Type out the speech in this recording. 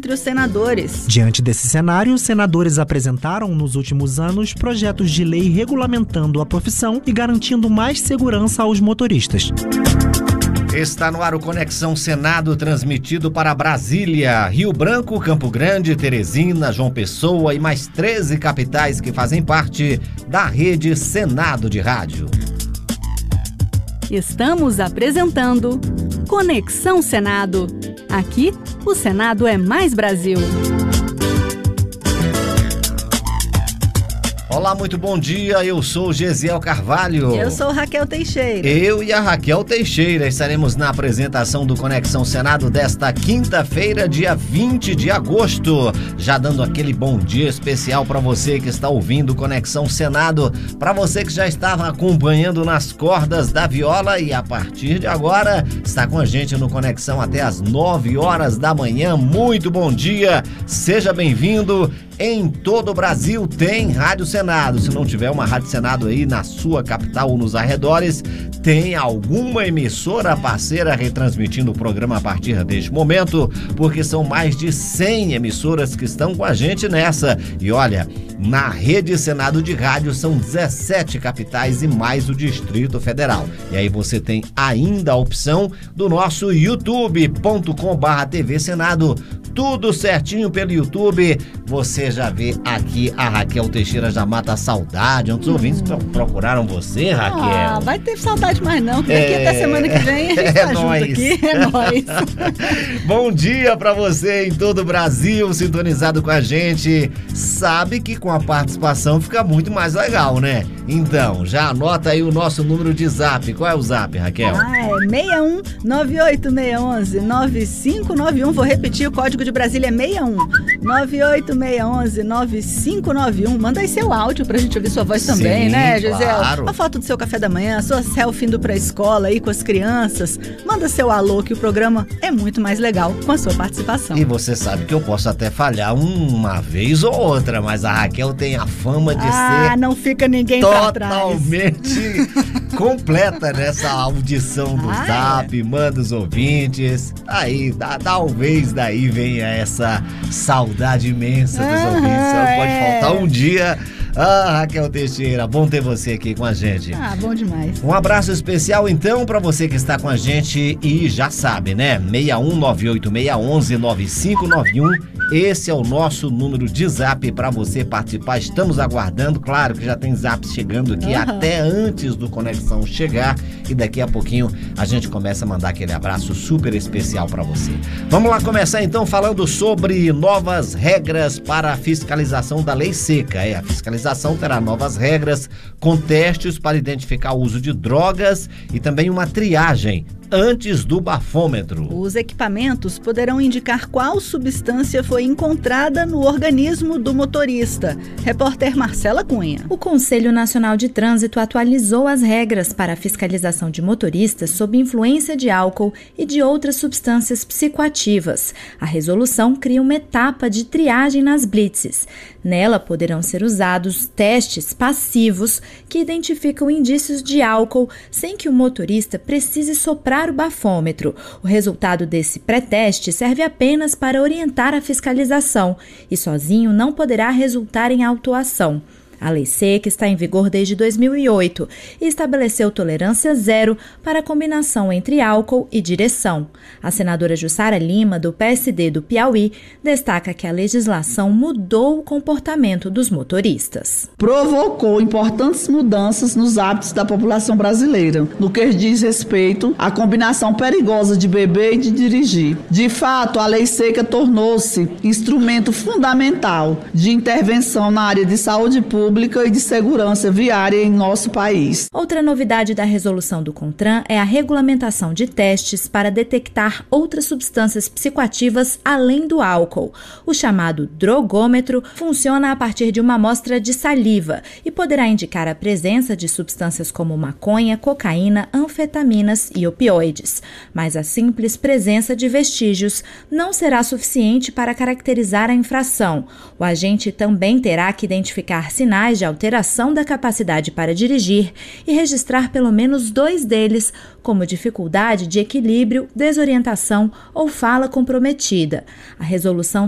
entre os senadores. Diante desse cenário, os senadores apresentaram nos últimos anos projetos de lei regulamentando a profissão e garantindo mais segurança aos motoristas. Está no ar o Conexão Senado, transmitido para Brasília, Rio Branco, Campo Grande, Teresina, João Pessoa e mais 13 capitais que fazem parte da rede Senado de Rádio. Estamos apresentando Conexão Senado. Aqui, o Senado é mais Brasil. Olá, muito bom dia, eu sou Gesiel Carvalho. Eu sou Raquel Teixeira. Eu e a Raquel Teixeira estaremos na apresentação do Conexão Senado desta quinta-feira, dia 20 de agosto. Já dando aquele bom dia especial para você que está ouvindo Conexão Senado, para você que já estava acompanhando nas cordas da viola e a partir de agora está com a gente no Conexão até às 9 horas da manhã. Muito bom dia, seja bem-vindo. Em todo o Brasil tem Rádio Senado. Se não tiver uma Rádio Senado aí na sua capital ou nos arredores, tem alguma emissora parceira retransmitindo o programa a partir deste momento, porque são mais de 100 emissoras que estão com a gente nessa. E olha, na rede Senado de Rádio são 17 capitais e mais o Distrito Federal. E aí você tem ainda a opção do nosso youtube.com/TV Senado. Tudo certinho pelo YouTube. Você já vê aqui a Raquel Teixeira já mata a saudade. Os ouvintes procuraram você, Raquel. Ah, vai ter saudade mais não, que daqui até semana que vem a gente tá junto aqui. É nóis. Bom dia pra você em todo o Brasil, sintonizado com a gente. Sabe que com a participação fica muito mais legal, né? Então, já anota aí o nosso número de zap. Qual é o zap, Raquel? É 61 98611 9591. Vou repetir, o código de Brasília é 61 98611 9591. Manda aí seu áudio pra gente ouvir sua voz também, sim, né, Gisele? Claro. A foto do seu café da manhã, a sua selfie indo pra escola aí com as crianças. Manda seu alô, que o programa é muito mais legal com a sua participação. E você sabe que eu posso até falhar uma vez ou outra, mas a Raquel tem a fama de ser... não fica ninguém pra trás. Totalmente completa nessa audição do Zap, manda os ouvintes. Aí, talvez daí venha essa saudade imensa dos ouvintes. Só pode faltar um dia. Raquel Teixeira, bom ter você aqui com a gente. Bom demais. Um abraço especial então para você que está com a gente e já sabe, né? 6198619591. Esse é o nosso número de zap para você participar. Estamos aguardando, claro que já tem zaps chegando aqui até antes do Conexão chegar e daqui a pouquinho a gente começa a mandar aquele abraço super especial para você. Vamos lá começar então falando sobre novas regras para a fiscalização da lei seca. A fiscalização terá novas regras com testes para identificar o uso de drogas e também uma triagem antes do bafômetro. Os equipamentos poderão indicar qual substância foi encontrada no organismo do motorista. Repórter Marcela Cunha. O Conselho Nacional de Trânsito atualizou as regras para a fiscalização de motoristas sob influência de álcool e de outras substâncias psicoativas. A resolução cria uma etapa de triagem nas blitzes. Nela poderão ser usados testes passivos que identificam indícios de álcool sem que o motorista precise soprar o bafômetro. O resultado desse pré-teste serve apenas para orientar a fiscalização e sozinho não poderá resultar em autuação. A lei seca está em vigor desde 2008 e estabeleceu tolerância zero para a combinação entre álcool e direção. A senadora Jussara Lima, do PSD do Piauí, destaca que a legislação mudou o comportamento dos motoristas. Provocou importantes mudanças nos hábitos da população brasileira, no que diz respeito à combinação perigosa de beber e de dirigir. De fato, a lei seca tornou-se instrumento fundamental de intervenção na área de saúde pública e de segurança viária em nosso país. Outra novidade da resolução do CONTRAN é a regulamentação de testes para detectar outras substâncias psicoativas além do álcool. O chamado drogômetro funciona a partir de uma amostra de saliva e poderá indicar a presença de substâncias como maconha, cocaína, anfetaminas e opioides. Mas a simples presença de vestígios não será suficiente para caracterizar a infração. O agente também terá que identificar sinais de alteração da capacidade para dirigir e registrar pelo menos 2 deles, como dificuldade de equilíbrio, desorientação ou fala comprometida. A resolução